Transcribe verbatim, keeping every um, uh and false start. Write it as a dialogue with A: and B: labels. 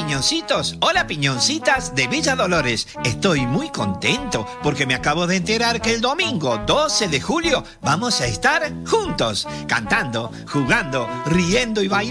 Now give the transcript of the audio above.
A: piñoncitos, hola piñoncitas de Villa Dolores. Estoy muy contento porque me acabo de enterar que el domingo doce de julio vamos a estar juntos, cantando, jugando, riendo y bailando.